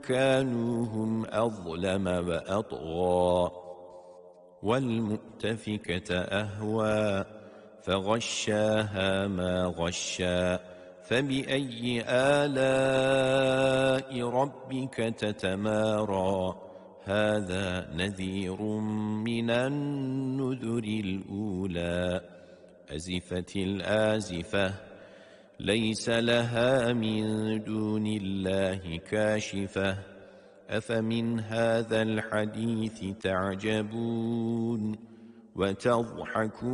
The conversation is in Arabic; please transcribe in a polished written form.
كانوا هم أظلم وأطغى والمؤتفكة أهوى فغشاها ما غشا فبأي آلاء ربك تتمارى هذا نذير من النذر الأولى أزفت الآزفة ليس لها من دون الله كاشفة أفمن هذا الحديث تعجبون وتضحكون